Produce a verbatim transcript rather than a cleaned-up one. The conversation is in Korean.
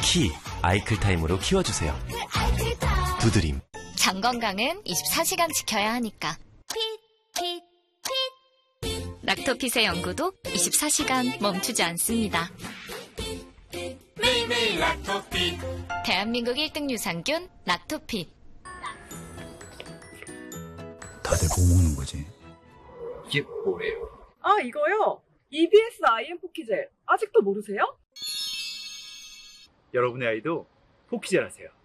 피 아이클타임으로 키워주세요. 두드림. 장 건강은 이십사 시간 지켜야 하니까. 핏, 핏, 핏. 락토핏의 연구도 이십사 시간 멈추지 않습니다. 매일매일 락토핏. 대한민국 일 등 유산균 락토핏. 다들 뭐 먹는 거지? 이게 뭐예요? 아, 이거요? 이비에스 아이엠 포키젤. 아직도 모르세요? 여러분의 아이도 포키젤 하세요.